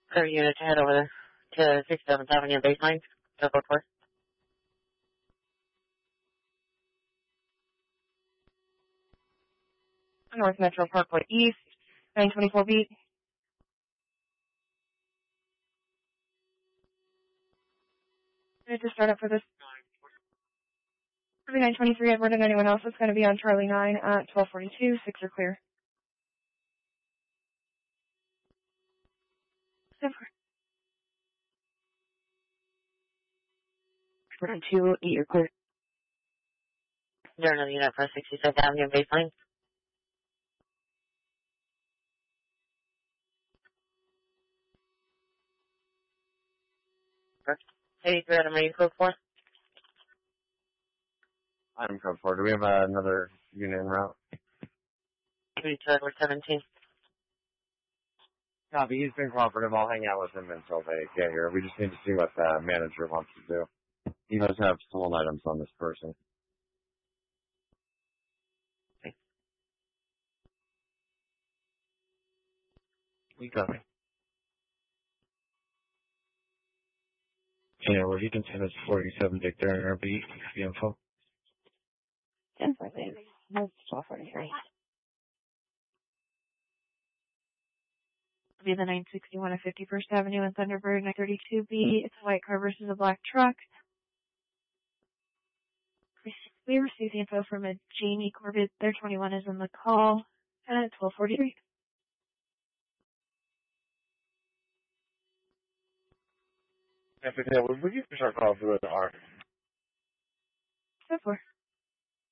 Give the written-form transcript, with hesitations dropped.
Clear unit to head over to 67th Avenue baseline. Circle 4. North Metro Parkway East, 924 beat. Ready to start up for this. 923, Edward, and anyone else that's going to be on Charlie 9 at 1242. 6 are clear. 2, 8, you're clear. Is there another unit for 67th Avenue baseline? Correct. 83 out of main code 4. Item code 4. Do we have another unit en route? 32 Edward 17. Copy. He's been cooperative. I'll hang out with him until they get here. We just need to see what the manager wants to do. He does have stolen items on this person. Okay. We got me. Yeah, well, you can send us 47 Dick Turner, RB, the info. 10 for this. That's 1243. Be the 961 at 51st Avenue and Thunderbird 932B. It's a white car versus a black truck. We received the info from a Jamie Corbett. Their 21 is in the call at 1243. Would you push our call through the R? 4.